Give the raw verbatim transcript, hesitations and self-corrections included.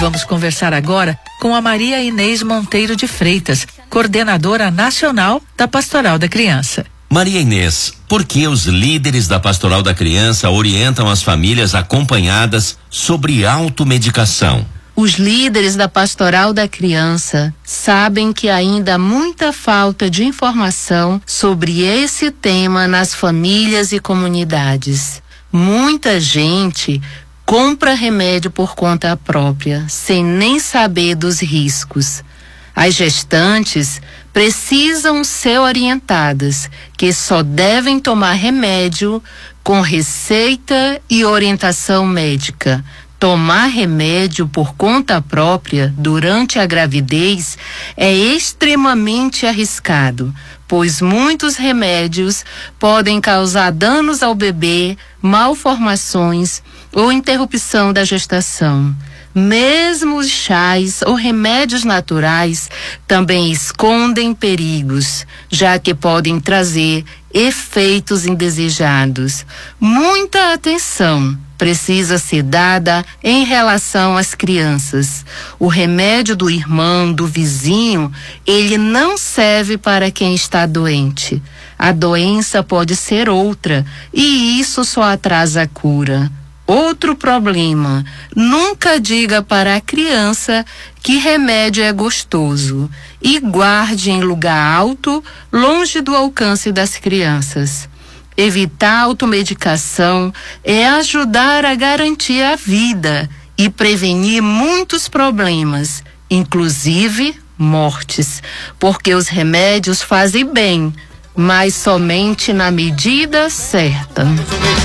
Vamos conversar agora com a Maria Inês Monteiro de Freitas, coordenadora nacional da Pastoral da Criança. Maria Inês, por que os líderes da Pastoral da Criança orientam as famílias acompanhadas sobre automedicação? Os líderes da Pastoral da Criança sabem que ainda há muita falta de informação sobre esse tema nas famílias e comunidades. Muita gente compra remédio por conta própria, sem nem saber dos riscos. As gestantes precisam ser orientadas que só devem tomar remédio com receita e orientação médica. Tomar remédio por conta própria durante a gravidez é extremamente arriscado, pois muitos remédios podem causar danos ao bebê, malformações ou interrupção da gestação. Mesmo os chás ou remédios naturais também escondem perigos, já que podem trazer efeitos indesejados. Muita atenção precisa ser dada em relação às crianças. O remédio do irmão, do vizinho, ele não serve para quem está doente. A doença pode ser outra e isso só atrasa a cura. Outro problema, nunca diga para a criança que remédio é gostoso e guarde em lugar alto, longe do alcance das crianças. Evitar a automedicação é ajudar a garantir a vida e prevenir muitos problemas, inclusive mortes, porque os remédios fazem bem, mas somente na medida certa.